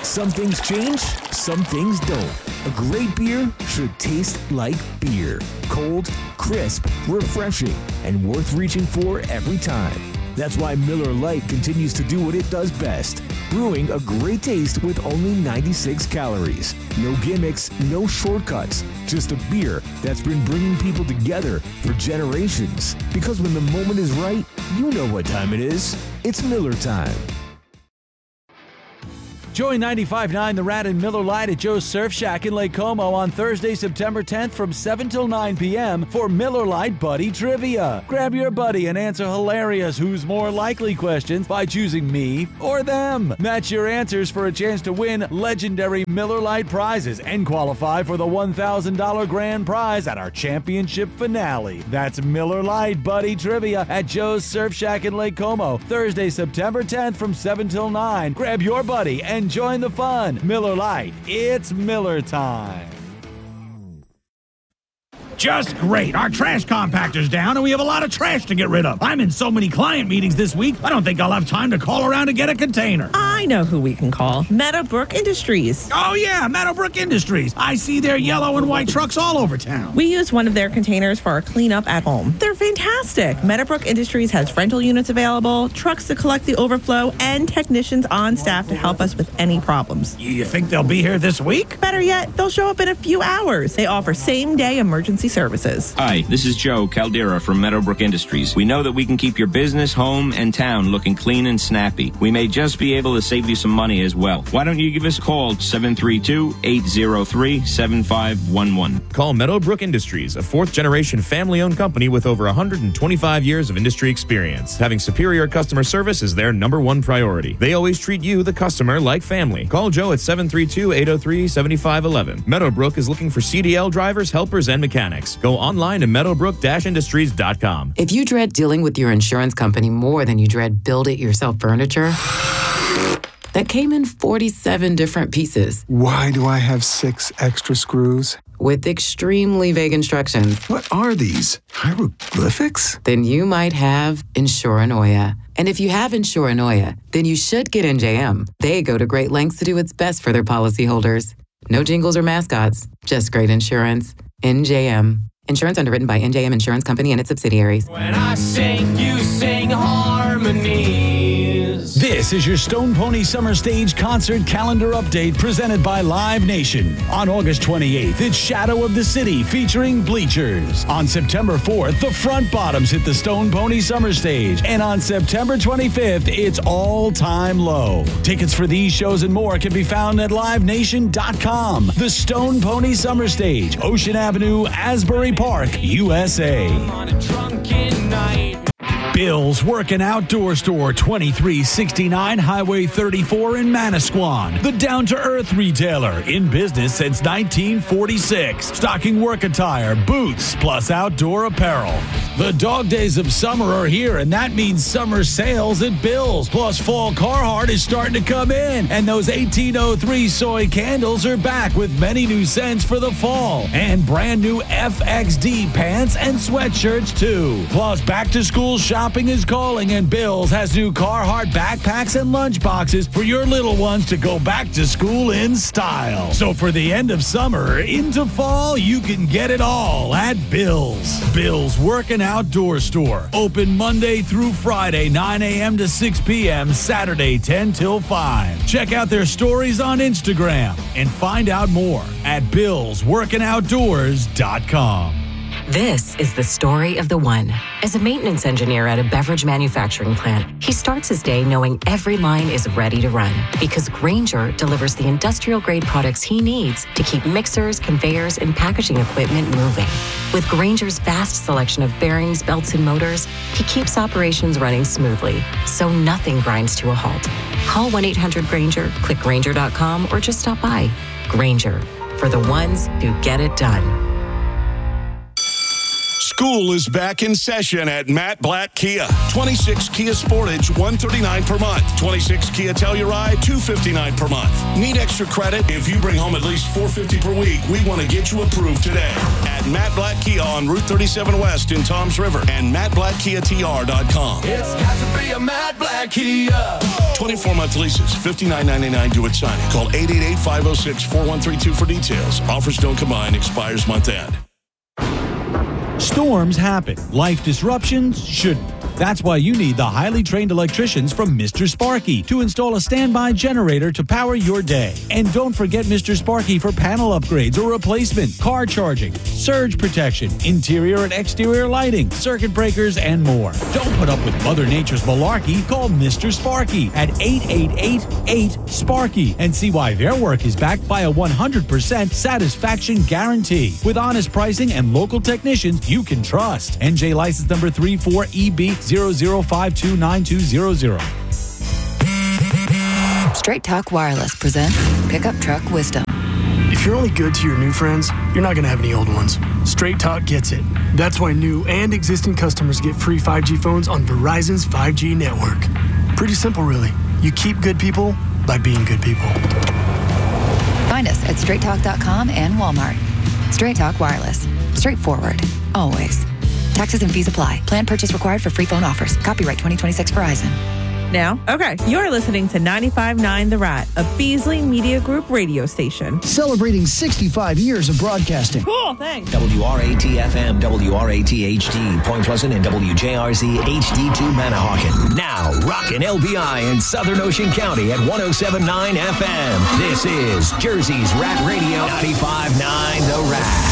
Some things change, some things don't. A great beer should taste like beer. Cold, crisp, refreshing, and worth reaching for every time. That's why Miller Lite continues to do what it does best. Brewing a great taste with only 96 calories. No gimmicks, no shortcuts. Just a beer that's been bringing people together for generations. Because when the moment is right, you know what time it is. It's Miller time. Join 95.9 The Rat and Miller Lite at Joe's Surf Shack in Lake Como on Thursday, September 10th from 7 till 9 p.m. for Miller Lite Buddy Trivia. Grab your buddy and answer hilarious who's more likely questions by choosing me or them. Match your answers for a chance to win legendary Miller Lite prizes and qualify for the $1,000 grand prize at our championship finale. That's Miller Lite Buddy Trivia at Joe's Surf Shack in Lake Como, Thursday, September 10th from 7 till 9. Grab your buddy and join the fun. Miller Lite, it's Miller time. Just great. Our trash compactor's down and we have a lot of trash to get rid of. I'm in so many client meetings this week, I don't think I'll have time to call around to get a container. I know who we can call. Meadowbrook Industries. Oh yeah, Meadowbrook Industries. I see their yellow and white trucks all over town. We use one of their containers for our cleanup at home. They're fantastic. Meadowbrook Industries has rental units available, trucks to collect the overflow, and technicians on staff to help us with any problems. You think they'll be here this week? Better yet, they'll show up in a few hours. They offer same-day emergency services. Hi, this is Joe Caldera from Meadowbrook Industries. We know that we can keep your business, home, and town looking clean and snappy. We may just be able to save you some money as well. Why don't you give us a call, 732-803-7511. Call Meadowbrook Industries, a fourth-generation family-owned company with over 125 years of industry experience. Having superior customer service is their number one priority. They always treat you, the customer, like family. Call Joe at 732-803-7511. Meadowbrook is looking for CDL drivers, helpers, and mechanics. Go online to meadowbrook-industries.com. If you dread dealing with your insurance company more than you dread build-it-yourself furniture that came in 47 different pieces. Why do I have 6 extra screws? With extremely vague instructions. What are these? Hieroglyphics? Then you might have Insuranoia. And if you have Insuranoia, then you should get NJM. They go to great lengths to do what's best for their policyholders. No jingles or mascots, just great insurance. NJM. Insurance underwritten by NJM Insurance Company and its subsidiaries. When I sing, you sing harmonies. This is your Stone Pony Summer Stage concert calendar update presented by Live Nation. On August 28th, it's Shadow of the City featuring Bleachers. On September 4th, the Front Bottoms hit the Stone Pony Summer Stage. And on September 25th, it's All Time Low. Tickets for these shows and more can be found at livenation.com. The Stone Pony Summer Stage, Ocean Avenue, Asbury Park, USA. On a drunken night. Bill's Working Outdoor Store, 2369 Highway 34 in Manasquan. The down-to-earth retailer, in business since 1946. Stocking work attire, boots, plus outdoor apparel. The dog days of summer are here, and that means summer sales at Bill's. Plus, fall Carhartt is starting to come in, and those 1803 soy candles are back with many new scents for the fall. And brand new FXD pants and sweatshirts, too. Plus, back-to-school shopping is calling, and Bill's has new Carhartt backpacks and lunch boxes for your little ones to go back to school in style. So for the end of summer into fall, you can get it all at Bill's. Bill's Working Outdoor Store. Open Monday through Friday, 9 a.m. to 6 p.m., Saturday, 10 till 5. Check out their stories on Instagram and find out more at billsworkingoutdoors.com. This is the story of the one. As a maintenance engineer at a beverage manufacturing plant, he starts his day knowing every line is ready to run because Grainger delivers the industrial-grade products he needs to keep mixers, conveyors, and packaging equipment moving. With Grainger's vast selection of bearings, belts, and motors, he keeps operations running smoothly, so nothing grinds to a halt. Call 1-800-GRAINGER, click Grainger.com, or just stop by. Grainger, for the ones who get it done. School is back in session at Matt Blatt Kia. 26 Kia Sportage, $139 per month. 26 Kia Telluride, $259 per month. Need extra credit? If you bring home at least $450 per week, we want to get you approved today. At Matt Blatt Kia on Route 37 West in Toms River and MattBlattKiaTR.com. It's got to be a Matt Blatt Kia. 24-month leases, $59.99 due at signing. Call 888-506-4132 for details. Offers don't combine. Expires month end. Storms happen. Life disruptions shouldn't. That's why you need the highly trained electricians from Mr. Sparky to install a standby generator to power your day. And don't forget Mr. Sparky for panel upgrades or replacement, car charging, surge protection, interior and exterior lighting, circuit breakers, and more. Don't put up with Mother Nature's malarkey. Call Mr. Sparky at 888-8-SPARKY and see why their work is backed by a 100% satisfaction guarantee. With honest pricing and local technicians you can trust. NJ license number 34EB00529200. Straight Talk Wireless presents Pickup Truck Wisdom. If you're only good to your new friends, you're not going to have any old ones. Straight Talk gets it. That's why new and existing customers get free 5G phones on Verizon's 5G network. Pretty simple, really. You keep good people by being good people. Find us at straighttalk.com and Walmart. Straight Talk Wireless. Straightforward. Always. Taxes and fees apply. Plan purchase required for free phone offers. Copyright 2026 Verizon. Now, okay, you're listening to 95.9 The Rat, a Beasley Media Group radio station. Celebrating 65 years of broadcasting. Cool, thanks. WRAT-FM, WRAT-HD, Point Pleasant, and WJRZ HD2 Manahawkin. Now, rockin' LBI in Southern Ocean County at 107.9 FM. This is Jersey's Rat Radio, 95.9 The Rat.